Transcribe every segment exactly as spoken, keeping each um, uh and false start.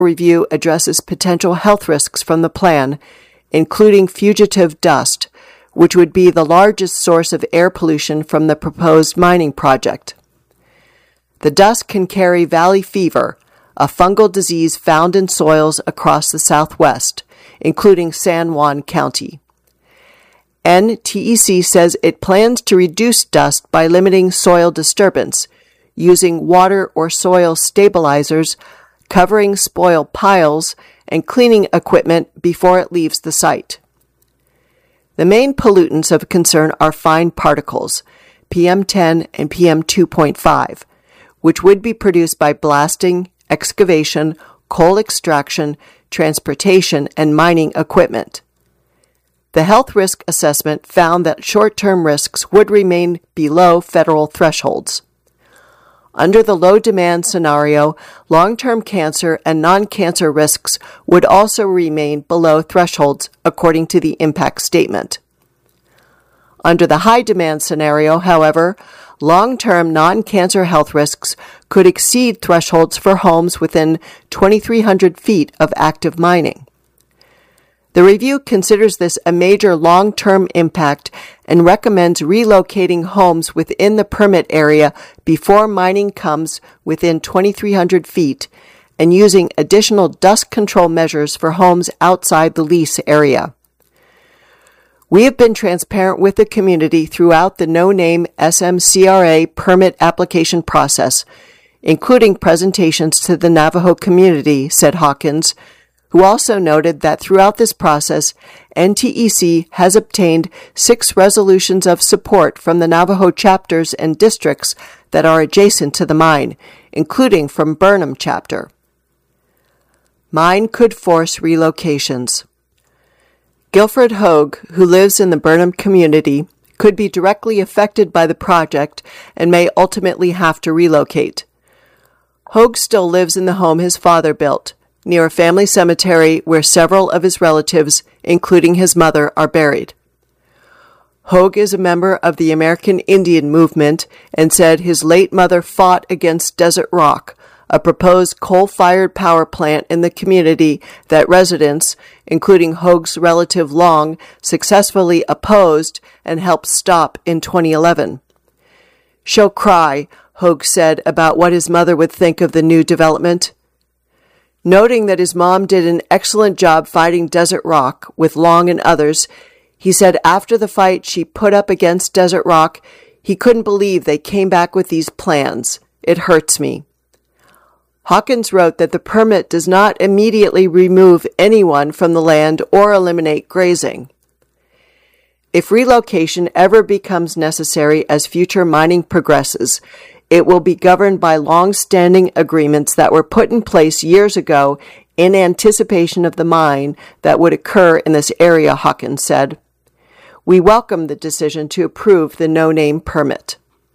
review addresses potential health risks from the plan, including fugitive dust, which would be the largest source of air pollution from the proposed mining project. The dust can carry valley fever, a fungal disease found in soils across the Southwest, including San Juan County. N T E C says it plans to reduce dust by limiting soil disturbance, using water or soil stabilizers, covering spoil piles, and cleaning equipment before it leaves the site. The main pollutants of concern are fine particles, P M ten and P M two point five, which would be produced by blasting, excavation, coal extraction, transportation, and mining equipment. The health risk assessment found that short-term risks would remain below federal thresholds. Under the low-demand scenario, long-term cancer and non-cancer risks would also remain below thresholds, according to the impact statement. Under the high-demand scenario, however, long-term non-cancer health risks could exceed thresholds for homes within twenty-three hundred feet of active mining. The review considers this a major long-term impact and recommends relocating homes within the permit area before mining comes within twenty-three hundred feet and using additional dust control measures for homes outside the lease area. We have been transparent with the community throughout the no-name S M C R A permit application process, including presentations to the Navajo community, said Hawkins, who also noted that throughout this process, N T E C has obtained six resolutions of support from the Navajo chapters and districts that are adjacent to the mine, including from Burnham chapter. Mine could force relocations. Guilford Hogue, who lives in the Burnham community, could be directly affected by the project and may ultimately have to relocate. Hogue still lives in the home his father built, near a family cemetery where several of his relatives, including his mother, are buried. Hogue is a member of the American Indian movement and said his late mother fought against Desert Rock, a proposed coal-fired power plant in the community that residents, including Hogue's relative Long, successfully opposed and helped stop in twenty eleven. "She'll cry," Hogue said about what his mother would think of the new development. Noting that his mom did an excellent job fighting Desert Rock with Long and others, he said after the fight she put up against Desert Rock, he couldn't believe they came back with these plans. "It hurts me." Hawkins wrote that the permit does not immediately remove anyone from the land or eliminate grazing. If relocation ever becomes necessary as future mining progresses, it will be governed by long-standing agreements that were put in place years ago in anticipation of the mine that would occur in this area, Hawkins said. "We welcome the decision to approve the no-name permit."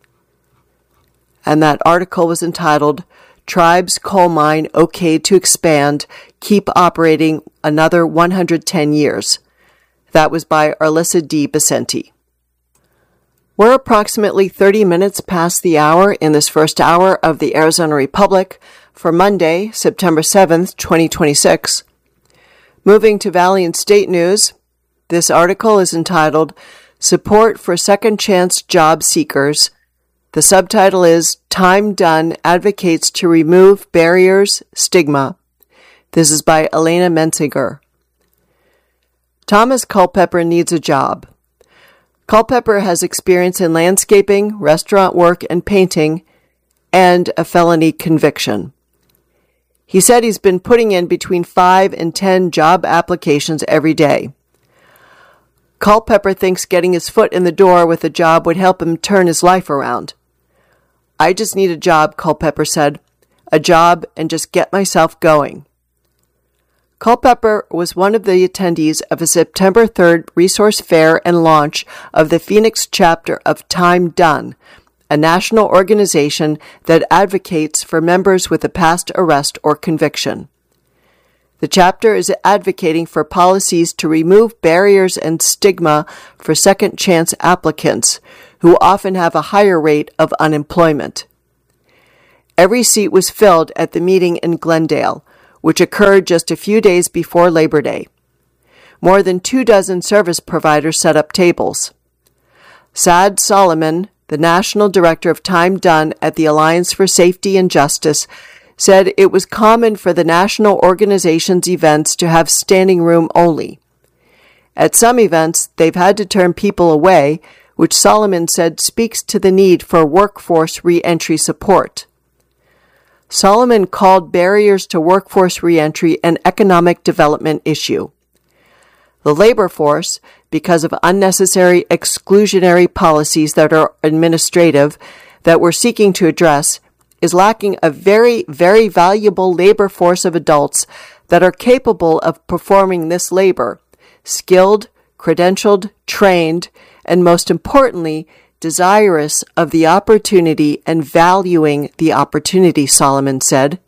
And that article was entitled, "Tribes Coal Mine Okayed to Expand, Keep Operating Another one hundred ten Years." That was by Arlissa D. Becenti. We're approximately thirty minutes past the hour in this first hour of the Arizona Republic for Monday, September seventh, twenty twenty-six. Moving to Valley and State News, this article is entitled, "Support for Second Chance Job Seekers." The subtitle is, "Time Done Advocates to Remove Barriers, Stigma." This is by Elena Mensinger. Thomas Culpepper needs a job. Culpepper has experience in landscaping, restaurant work, and painting, and a felony conviction. He said he's been putting in between five and ten job applications every day. Culpepper thinks getting his foot in the door with a job would help him turn his life around. "I just need a job," Culpepper said. "A job and just get myself going." Culpepper was one of the attendees of a September third resource fair and launch of the Phoenix chapter of Time Done, a national organization that advocates for members with a past arrest or conviction. The chapter is advocating for policies to remove barriers and stigma for second chance applicants, who often have a higher rate of unemployment. Every seat was filled at the meeting in Glendale, which occurred just a few days before Labor Day. More than two dozen service providers set up tables. Saad Solomon, the national director of Time Done at the Alliance for Safety and Justice, said it was common for the national organization's events to have standing room only. At some events, they've had to turn people away, which Solomon said speaks to the need for workforce re-entry support. Solomon called barriers to workforce re-entry an economic development issue. The labor force, because of unnecessary exclusionary policies that are administrative that we're seeking to address, is lacking a very, very valuable labor force of adults that are capable of performing this labor, skilled, credentialed, trained, and most importantly, desirous of the opportunity and valuing the opportunity, Solomon said.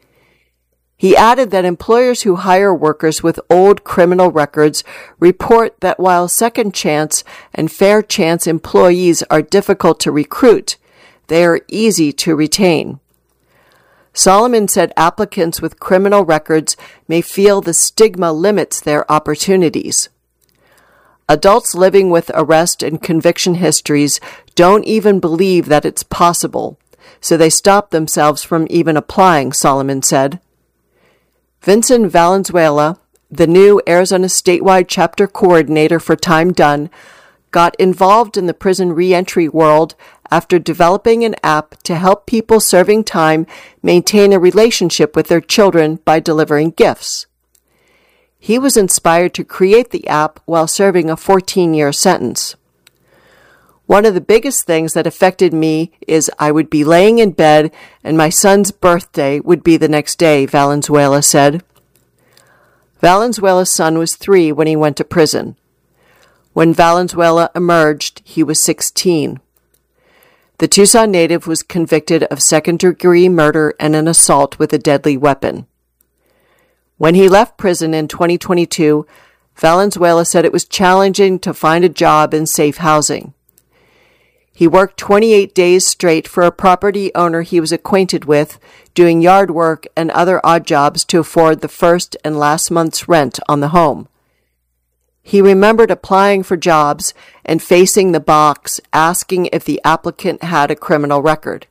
He added that employers who hire workers with old criminal records report that while second chance and fair chance employees are difficult to recruit, they are easy to retain. Solomon said applicants with criminal records may feel the stigma limits their opportunities. Adults living with arrest and conviction histories don't even believe that it's possible, so they stop themselves from even applying, Solomon said. Vincent Valenzuela, the new Arizona statewide chapter coordinator for Time Done, got involved in the prison reentry world after developing an app to help people serving time maintain a relationship with their children by delivering gifts. He was inspired to create the app while serving a fourteen-year sentence. One of the biggest things that affected me is I would be laying in bed and my son's birthday would be the next day, Valenzuela said. Valenzuela's son was three when he went to prison. When Valenzuela emerged, he was sixteen. The Tucson native was convicted of second-degree murder and an assault with a deadly weapon. When he left prison in twenty twenty-two, Valenzuela said it was challenging to find a job in safe housing. He worked twenty-eight days straight for a property owner he was acquainted with, doing yard work and other odd jobs to afford the first and last month's rent on the home. He remembered applying for jobs and facing the box asking if the applicant had a criminal record.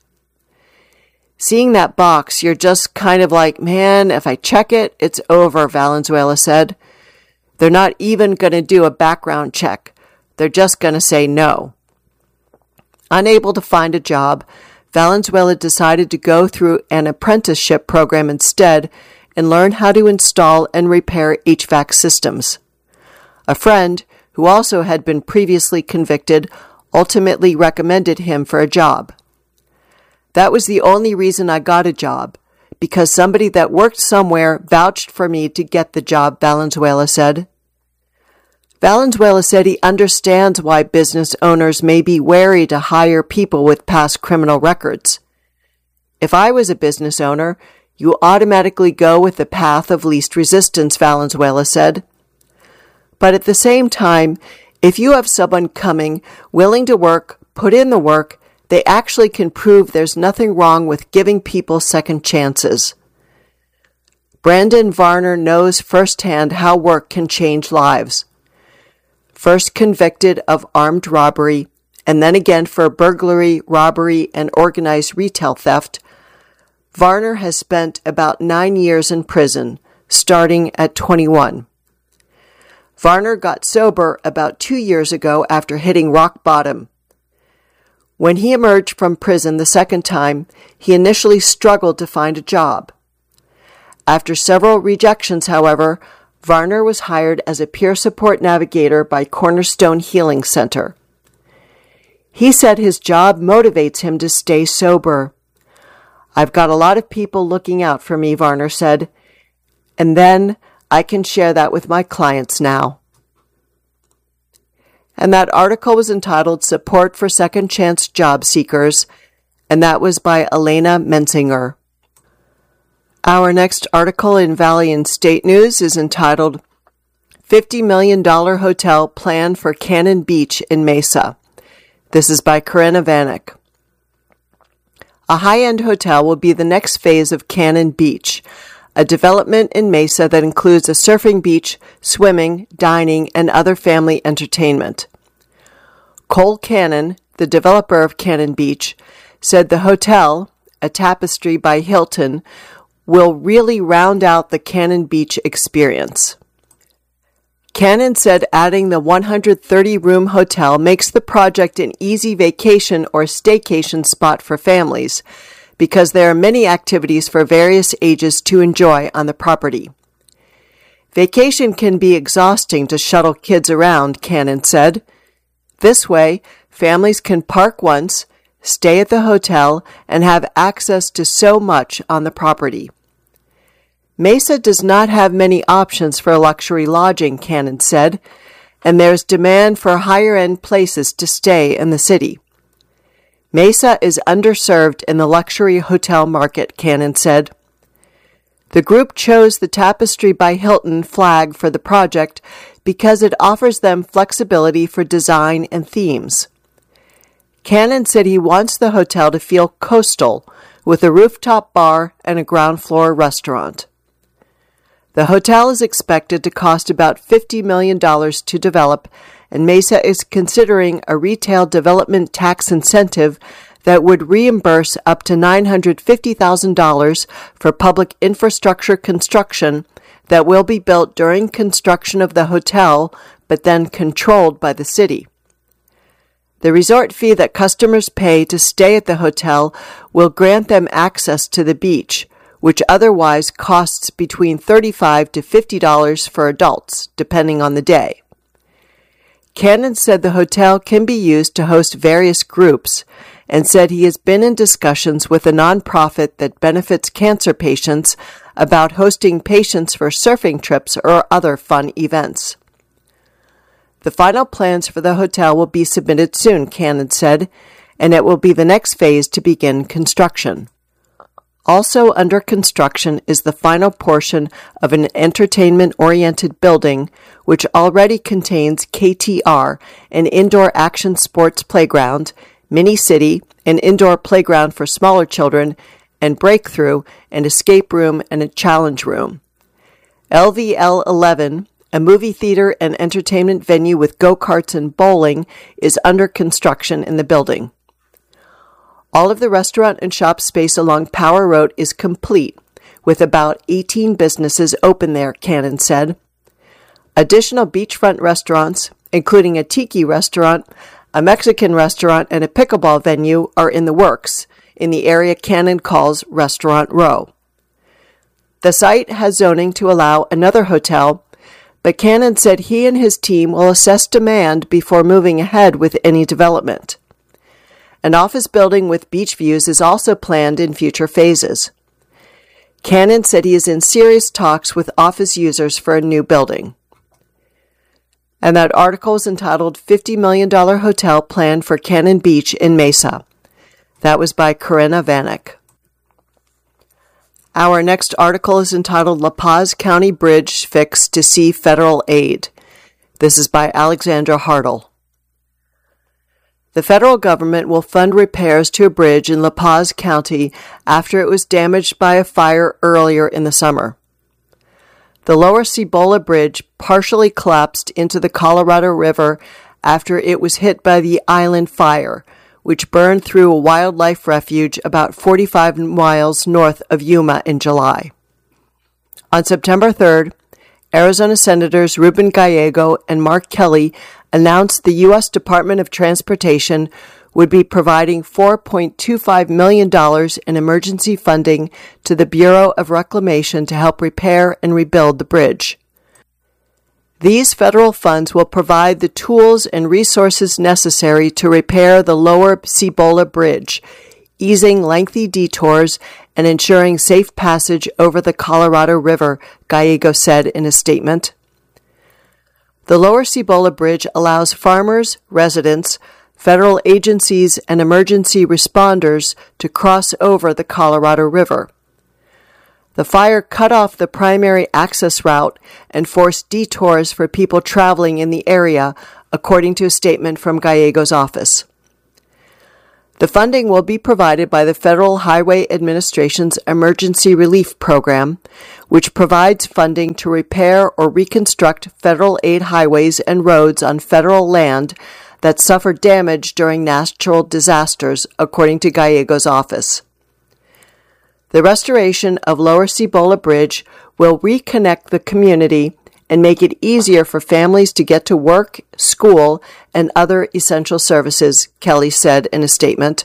Seeing that box, you're just kind of like, man, if I check it, it's over, Valenzuela said. They're not even going to do a background check. They're just going to say no. Unable to find a job, Valenzuela decided to go through an apprenticeship program instead and learn how to install and repair H V A C systems. A friend, who also had been previously convicted, ultimately recommended him for a job. That was the only reason I got a job, because somebody that worked somewhere vouched for me to get the job, Valenzuela said. Valenzuela said he understands why business owners may be wary to hire people with past criminal records. If I was a business owner, you automatically go with the path of least resistance, Valenzuela said. But at the same time, if you have someone coming, willing to work, put in the work, they actually can prove there's nothing wrong with giving people second chances. Brandon Varner knows firsthand how work can change lives. First convicted of armed robbery, and then again for burglary, robbery, and organized retail theft, Varner has spent about nine years in prison, starting at twenty-one. Varner got sober about two years ago after hitting rock bottom. When he emerged from prison the second time, he initially struggled to find a job. After several rejections, however, Varner was hired as a peer support navigator by Cornerstone Healing Center. He said his job motivates him to stay sober. I've got a lot of people looking out for me, Varner said, and then I can share that with my clients now. And that article was entitled Support for Second Chance Job Seekers, and that was by Elena Mensinger. Our next article in Valley and State News is entitled fifty million dollars Hotel Planned for Cannon Beach in Mesa. This is by Corinna Vanek. A high-end hotel will be the next phase of Cannon Beach, a a development in Mesa that includes a surfing beach, swimming, dining, and other family entertainment. Cole Cannon, the developer of Cannon Beach, said the hotel, a Tapestry by Hilton, will really round out the Cannon Beach experience. Cannon said adding the one hundred thirty room hotel makes the project an easy vacation or staycation spot for families, because there are many activities for various ages to enjoy on the property. Vacation can be exhausting to shuttle kids around, Cannon said. This way, families can park once, stay at the hotel, and have access to so much on the property. Mesa does not have many options for luxury lodging, Cannon said, and there's demand for higher-end places to stay in the city. Mesa is underserved in the luxury hotel market, Cannon said. The group chose the Tapestry by Hilton flag for the project because it offers them flexibility for design and themes. Cannon said he wants the hotel to feel coastal, with a rooftop bar and a ground floor restaurant. The hotel is expected to cost about fifty million dollars to develop, and Mesa is considering a retail development tax incentive that would reimburse up to nine hundred fifty thousand dollars for public infrastructure construction that will be built during construction of the hotel, but then controlled by the city. The resort fee that customers pay to stay at the hotel will grant them access to the beach, which otherwise costs between thirty-five to fifty dollars for adults, depending on the day. Cannon said the hotel can be used to host various groups, and said he has been in discussions with a nonprofit that benefits cancer patients about hosting patients for surfing trips or other fun events. The final plans for the hotel will be submitted soon, Cannon said, and it will be the next phase to begin construction. Also under construction is the final portion of an entertainment-oriented building, which already contains K T R, an indoor action sports playground, mini-city, an indoor playground for smaller children, and breakthrough, an escape room, and a challenge room. L V L eleven, a movie theater and entertainment venue with go-karts and bowling, is under construction in the building. All of the restaurant and shop space along Power Road is complete, with about eighteen businesses open there, Cannon said. Additional beachfront restaurants, including a tiki restaurant, a Mexican restaurant, and a pickleball venue, are in the works, in the area Cannon calls Restaurant Row. The site has zoning to allow another hotel, but Cannon said he and his team will assess demand before moving ahead with any development. An office building with beach views is also planned in future phases. Cannon said he is in serious talks with office users for a new building. And that article is entitled fifty million dollars Hotel Planned for Cannon Beach in Mesa. That was by Corinna Vanek. Our next article is entitled La Paz County Bridge Fixed to See Federal Aid. This is by Alexandra Hartle. The federal government will fund repairs to a bridge in La Paz County after it was damaged by a fire earlier in the summer. The Lower Cibola Bridge partially collapsed into the Colorado River after it was hit by the Island Fire, which burned through a wildlife refuge about forty-five miles north of Yuma in July. On September third, Arizona Senators Ruben Gallego and Mark Kelly announced the U S Department of Transportation would be providing four point two five million dollars in emergency funding to the Bureau of Reclamation to help repair and rebuild the bridge. These federal funds will provide the tools and resources necessary to repair the Lower Cibola Bridge, easing lengthy detours and ensuring safe passage over the Colorado River, Gallego said in a statement. The Lower Cibola Bridge allows farmers, residents, federal agencies, and emergency responders to cross over the Colorado River. The fire cut off the primary access route and forced detours for people traveling in the area, according to a statement from Gallego's office. The funding will be provided by the Federal Highway Administration's Emergency Relief Program, which provides funding to repair or reconstruct federal aid highways and roads on federal land that suffer damage during natural disasters, according to Gallego's office. The restoration of Lower Cibola Bridge will reconnect the community and make it easier for families to get to work, school, and other essential services, Kelly said in a statement.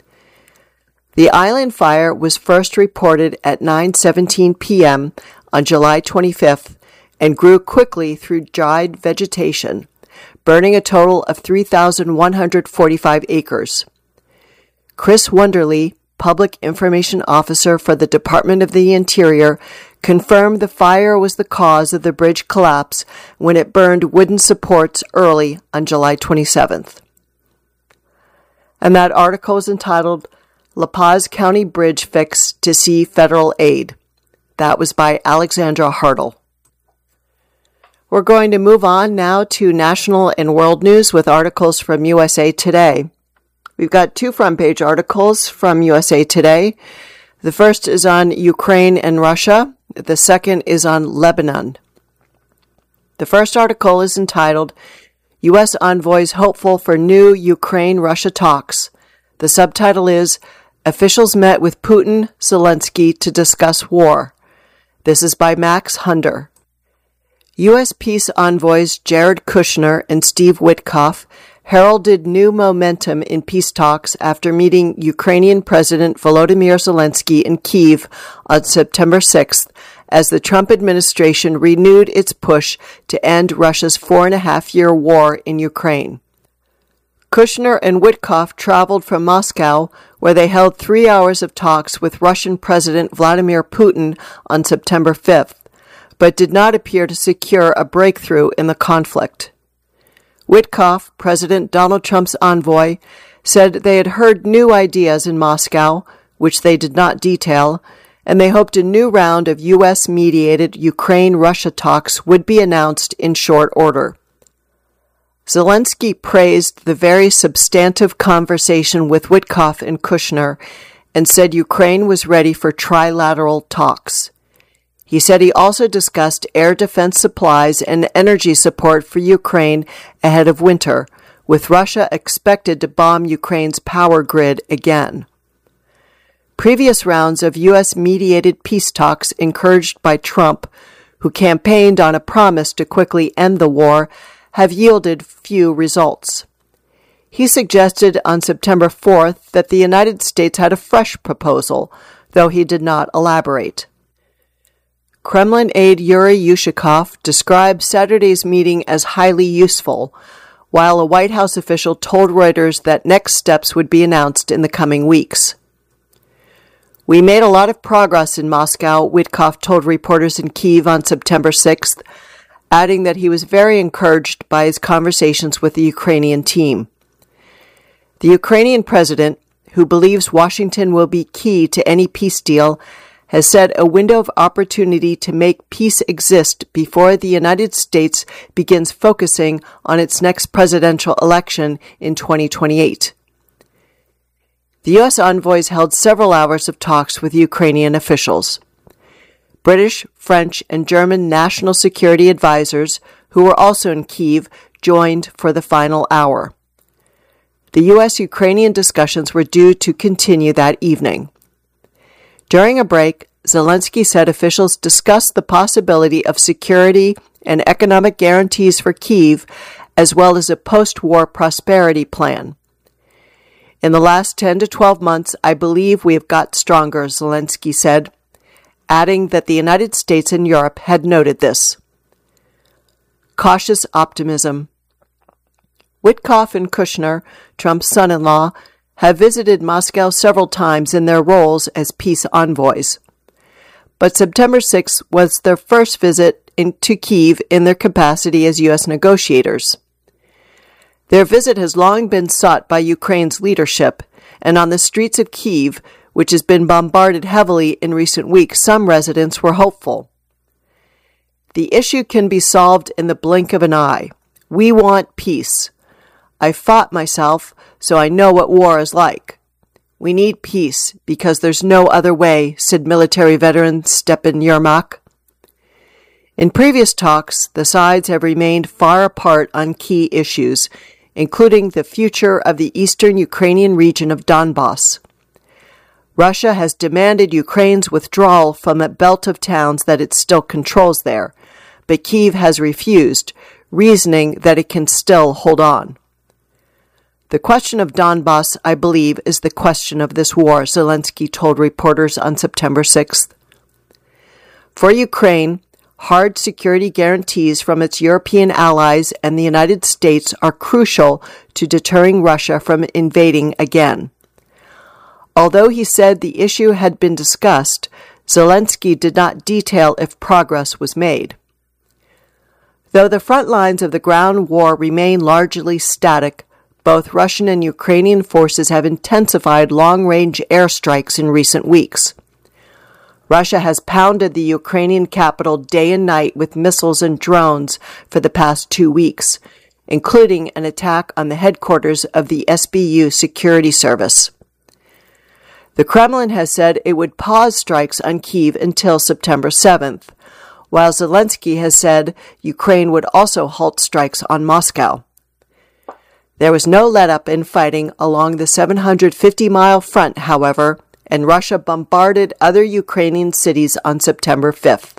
The island fire was first reported at nine seventeen p.m. on July twenty-fifth and grew quickly through dried vegetation, burning a total of three thousand one hundred forty-five acres. Chris Wonderly, Public Information Officer for the Department of the Interior, confirmed the fire was the cause of the bridge collapse when it burned wooden supports early on July twenty-seventh. And that article is entitled La Paz County Bridge Fix to See Federal Aid. That was by Alexandra Hartle. We're going to move on now to national and world news with articles from U S A Today. We've got two front-page articles from U S A Today. The first is on Ukraine and Russia. The second is on Lebanon. The first article is entitled, U S Envoys Hopeful for New Ukraine-Russia Talks. The subtitle is, Officials Met with Putin, Zelensky to Discuss War. This is by Max Hunder. U S peace envoys Jared Kushner and Steve Witkoff heralded new momentum in peace talks after meeting Ukrainian President Volodymyr Zelensky in Kyiv on September sixth as the Trump administration renewed its push to end Russia's four-and-a-half-year war in Ukraine. Kushner and Witkoff traveled from Moscow, where they held three hours of talks with Russian President Vladimir Putin on September fifth, but did not appear to secure a breakthrough in the conflict. Witkoff, President Donald Trump's envoy, said they had heard new ideas in Moscow, which they did not detail, and they hoped a new round of U S-mediated Ukraine-Russia talks would be announced in short order. Zelensky praised the very substantive conversation with Witkoff and Kushner and said Ukraine was ready for trilateral talks. He said he also discussed air defense supplies and energy support for Ukraine ahead of winter, with Russia expected to bomb Ukraine's power grid again. Previous rounds of U S-mediated peace talks encouraged by Trump, who campaigned on a promise to quickly end the war, have yielded few results. He suggested on September fourth that the United States had a fresh proposal, though he did not elaborate. Kremlin aide Yuri Yushakov described Saturday's meeting as highly useful, while a White House official told Reuters that next steps would be announced in the coming weeks. We made a lot of progress in Moscow, Witkoff told reporters in Kyiv on September sixth, adding that he was very encouraged by his conversations with the Ukrainian team. The Ukrainian president, who believes Washington will be key to any peace deal, has said a window of opportunity to make peace exist before the United States begins focusing on its next presidential election in twenty twenty-eight. The U S envoys held several hours of talks with Ukrainian officials. British, French, and German national security advisors, who were also in Kyiv, joined for the final hour. The U S-Ukrainian discussions were due to continue that evening. During a break, Zelensky said officials discussed the possibility of security and economic guarantees for Kyiv, as well as a post-war prosperity plan. In the last ten to twelve months, I believe we have got stronger, Zelensky said, adding that the United States and Europe had noted this. Cautious optimism. Witkoff and Kushner, Trump's son-in-law, have visited Moscow several times in their roles as peace envoys. But September sixth was their first visit in, to Kyiv in their capacity as U S negotiators. Their visit has long been sought by Ukraine's leadership, and on the streets of Kyiv, which has been bombarded heavily in recent weeks, some residents were hopeful. The issue can be solved in the blink of an eye. We want peace. I fought myself, so I know what war is like, We need peace because there's no other way, said military veteran Stepan Yermak. In previous talks, the sides have remained far apart on key issues, including the future of the eastern Ukrainian region of Donbass. Russia has demanded Ukraine's withdrawal from a belt of towns that it still controls there, but Kyiv has refused, reasoning that it can still hold on. The question of Donbass, I believe, is the question of this war, Zelensky told reporters on September sixth. For Ukraine, hard security guarantees from its European allies and the United States are crucial to deterring Russia from invading again. Although he said the issue had been discussed, Zelensky did not detail if progress was made. Though the front lines of the ground war remain largely static, both Russian and Ukrainian forces have intensified long-range airstrikes in recent weeks. Russia has pounded the Ukrainian capital day and night with missiles and drones for the past two weeks, including an attack on the headquarters of the S B U security service. The Kremlin has said it would pause strikes on Kyiv until September seventh, while Zelensky has said Ukraine would also halt strikes on Moscow. There was no let-up in fighting along the seven hundred fifty mile front, however, and Russia bombarded other Ukrainian cities on September fifth.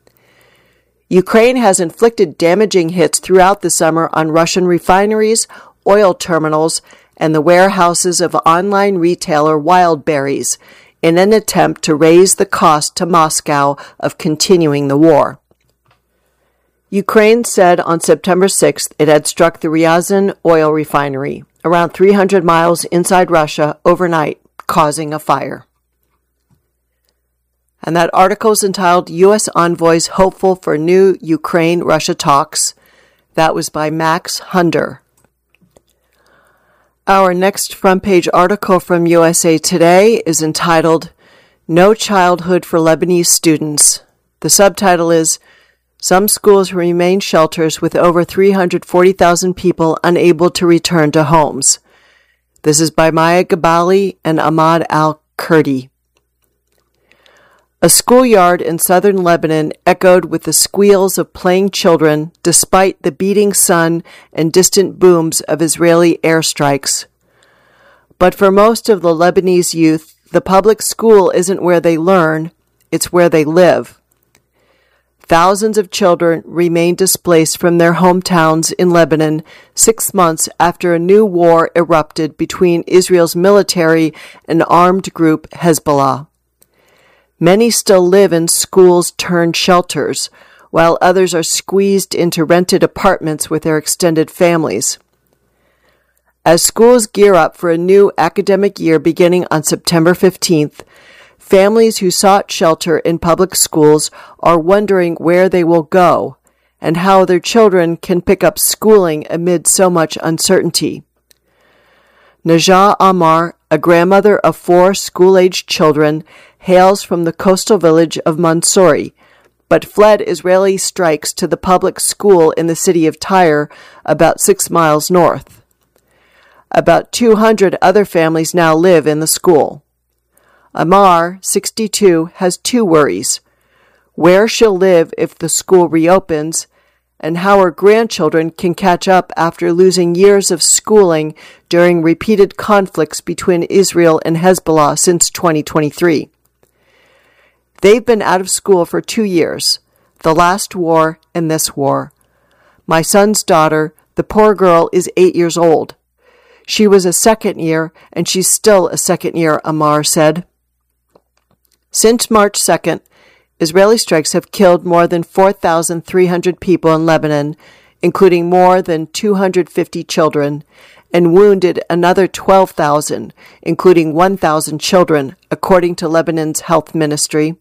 Ukraine has inflicted damaging hits throughout the summer on Russian refineries, oil terminals, and the warehouses of online retailer Wildberries in an attempt to raise the cost to Moscow of continuing the war. Ukraine said on September sixth it had struck the Ryazan oil refinery, around three hundred miles inside Russia, overnight, causing a fire. And that article is entitled U S Envoys Hopeful for New Ukraine-Russia Talks. That was by Max Hunder. Our next front-page article from U S A Today is entitled No Childhood for Lebanese Students. The subtitle is Some Schools Remain Shelters with Over three hundred forty thousand People Unable to Return to Homes. This is by Maya Gabali and Ahmad Al-Kurdi. A schoolyard in southern Lebanon echoed with the squeals of playing children despite the beating sun and distant booms of Israeli airstrikes. But for most of the Lebanese youth, the public school isn't where they learn, it's where they live. Thousands of children remain displaced from their hometowns in Lebanon six months after a new war erupted between Israel's military and armed group Hezbollah. Many still live in schools-turned-shelters, while others are squeezed into rented apartments with their extended families. As schools gear up for a new academic year beginning on September fifteenth, families who sought shelter in public schools are wondering where they will go and how their children can pick up schooling amid so much uncertainty. Najah Amar, a grandmother of four school-aged children, hails from the coastal village of Mansouri, but fled Israeli strikes to the public school in the city of Tyre, about six miles north. About two hundred other families now live in the school. Amar, sixty-two, has two worries: where she'll live if the school reopens, and how her grandchildren can catch up after losing years of schooling during repeated conflicts between Israel and Hezbollah since twenty twenty-three. They've been out of school for two years, the last war and this war. My son's daughter, the poor girl, is eight years old. She was a second year, and she's still a second year, Amar said. Since March second, Israeli strikes have killed more than four thousand three hundred people in Lebanon, including more than two hundred fifty children, and wounded another twelve thousand, including one thousand children, according to Lebanon's health ministry.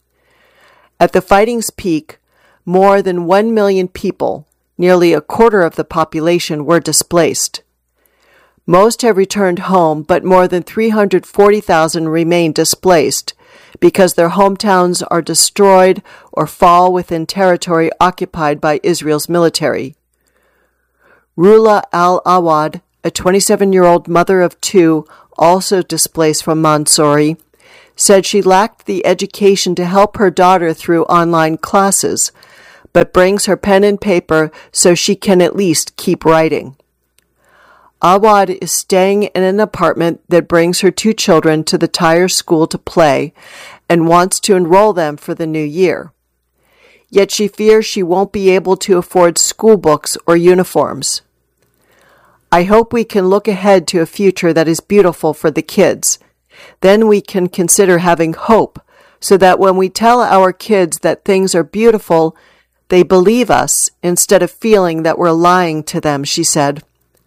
At the fighting's peak, more than one million people, nearly a quarter of the population, were displaced. Most have returned home, but more than three hundred forty thousand remain displaced because their hometowns are destroyed or fall within territory occupied by Israel's military. Rula al-Awad, a twenty-seven-year-old mother of two, also displaced from Mansouri, said she lacked the education to help her daughter through online classes, but brings her pen and paper so she can at least keep writing. Awad is staying in an apartment that brings her two children to the Tyre school to play and wants to enroll them for the new year. Yet she fears she won't be able to afford school books or uniforms. I hope we can look ahead to a future that is beautiful for the kids. Then we can consider having hope so that when we tell our kids that things are beautiful, they believe us instead of feeling that we're lying to them, she said.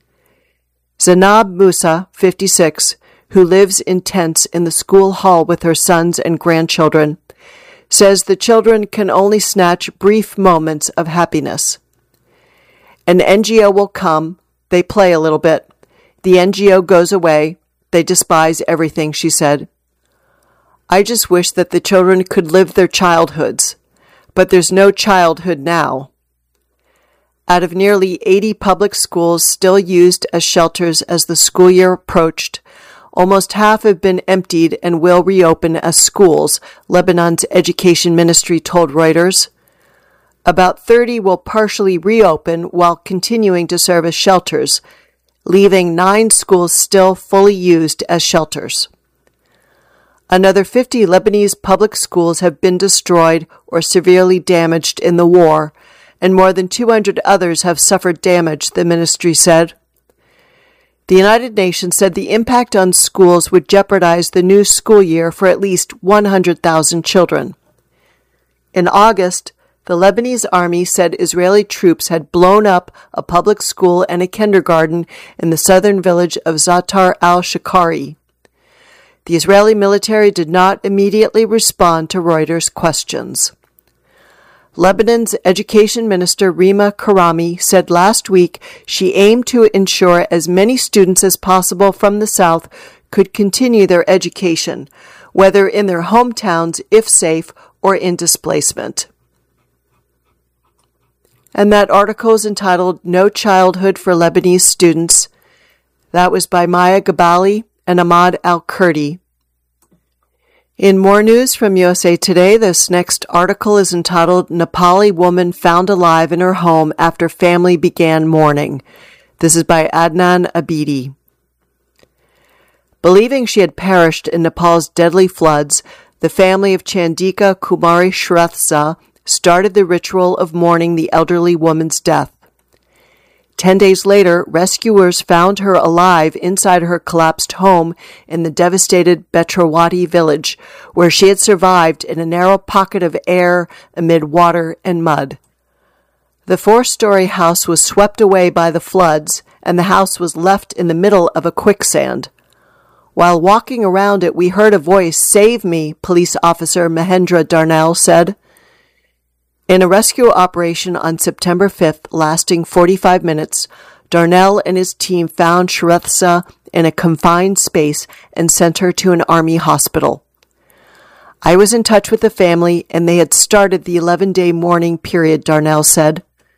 Zainab Musa, fifty-six, who lives in tents in the school hall with her sons and grandchildren, says the children can only snatch brief moments of happiness. An N G O will come, they play a little bit. The N G O goes away, they despise everything, she said. I just wish that the children could live their childhoods, but there's no childhood now. Out of nearly eighty public schools still used as shelters as the school year approached, almost half have been emptied and will reopen as schools, Lebanon's education ministry told Reuters. About thirty will partially reopen while continuing to serve as shelters, leaving nine schools still fully used as shelters. Another fifty Lebanese public schools have been destroyed or severely damaged in the war, and more than two hundred others have suffered damage, the ministry said. The United Nations said the impact on schools would jeopardize the new school year for at least one hundred thousand children. In August, the Lebanese army said Israeli troops had blown up a public school and a kindergarten in the southern village of Zatar al-Shakari. The Israeli military did not immediately respond to Reuters' questions. Lebanon's education minister Rima Karami said last week she aimed to ensure as many students as possible from the south could continue their education, whether in their hometowns, if safe, or in displacement. And that article is entitled No Childhood for Lebanese Students. That was by Maya Gabali and Ahmad Al-Kurdi. In more news from U S A Today, this next article is entitled Nepali Woman Found Alive in Her Home After Family Began Mourning. This is by Adnan Abidi. Believing she had perished in Nepal's deadly floods, the family of Chandika Kumari Shrathsa started the ritual of mourning the elderly woman's death. Ten days later, rescuers found her alive inside her collapsed home in the devastated Betrawati village, where she had survived in a narrow pocket of air amid water and mud. The four-story house was swept away by the floods, and the house was left in the middle of a quicksand. While walking around it, we heard a voice, "Save me," police officer Mahendra Darnell said. In a rescue operation on September fifth, lasting forty-five minutes, Darnell and his team found Shrathsa in a confined space and sent her to an army hospital. I was in touch with the family, and they had started the eleven-day mourning period, Darnell said.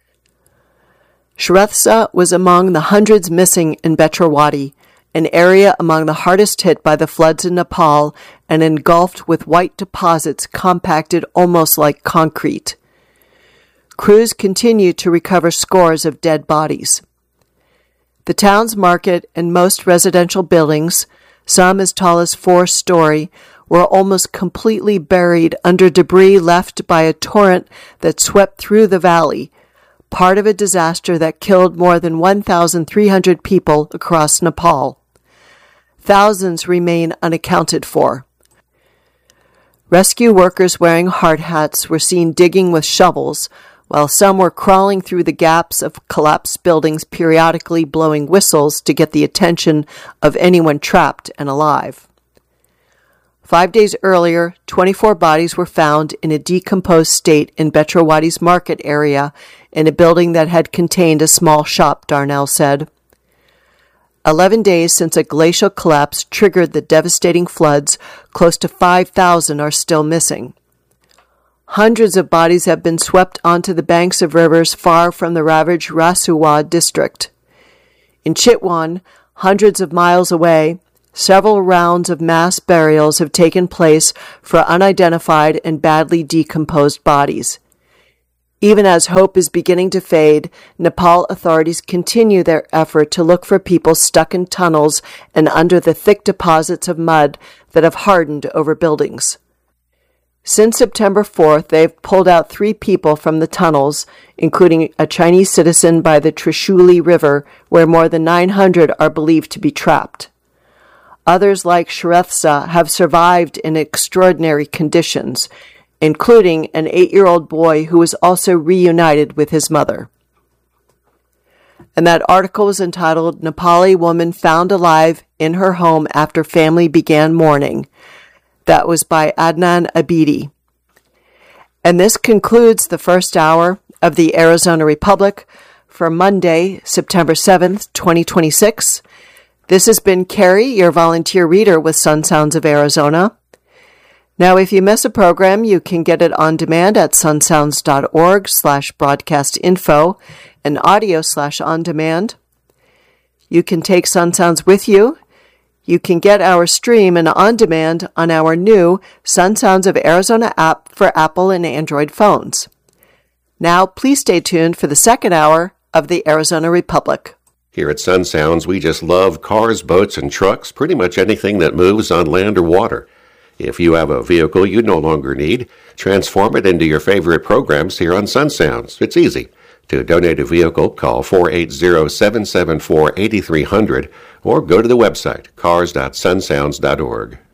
Shrathsa was among the hundreds missing in Betrawati, an area among the hardest hit by the floods in Nepal and engulfed with white deposits compacted almost like concrete. Crews continue to recover scores of dead bodies. The town's market and most residential buildings, some as tall as four-story, were almost completely buried under debris left by a torrent that swept through the valley, part of a disaster that killed more than one thousand three hundred people across Nepal. Thousands remain unaccounted for. Rescue workers wearing hard hats were seen digging with shovels, while some were crawling through the gaps of collapsed buildings, periodically blowing whistles to get the attention of anyone trapped and alive. Five days earlier, twenty-four bodies were found in a decomposed state in Betrawati's market area in a building that had contained a small shop, Darnell said. Eleven days since a glacial collapse triggered the devastating floods, close to five thousand are still missing. Hundreds of bodies have been swept onto the banks of rivers far from the ravaged Rasuwa district. In Chitwan, hundreds of miles away, several rounds of mass burials have taken place for unidentified and badly decomposed bodies. Even as hope is beginning to fade, Nepal authorities continue their effort to look for people stuck in tunnels and under the thick deposits of mud that have hardened over buildings. Since September fourth, they've pulled out three people from the tunnels, including a Chinese citizen by the Trishuli River, where more than nine hundred are believed to be trapped. Others, like Shrestha, have survived in extraordinary conditions, including an eight-year-old boy who was also reunited with his mother. And that article was entitled, Nepali Woman Found Alive in Her Home After Family Began Mourning. That was by Adnan Abidi. And this concludes the first hour of the Arizona Republic for Monday, September seventh, twenty twenty-six. This has been Carrie, your volunteer reader with Sun Sounds of Arizona. Now, if you miss a program, you can get it on demand at sunsounds.org slash broadcast info and audio slash on demand. You can take Sun Sounds with you. You can get our stream and on demand on our new Sun Sounds of Arizona app for Apple and Android phones. Now, please stay tuned for the second hour of the Arizona Republic. Here at Sun Sounds, we just love cars, boats, and trucks, pretty much anything that moves on land or water. If you have a vehicle you no longer need, transform it into your favorite programs here on Sun Sounds. It's easy. To donate a vehicle, call four eight zero, seven seven four, eight three zero zero or go to the website cars dot sun sounds dot org.